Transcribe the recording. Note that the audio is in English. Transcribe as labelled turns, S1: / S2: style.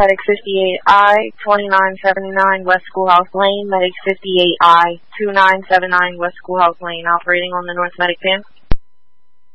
S1: Medic 58I, 2979 West Schoolhouse Lane, Medic 58I, 2979 West Schoolhouse Lane, operating on the North Medic 10.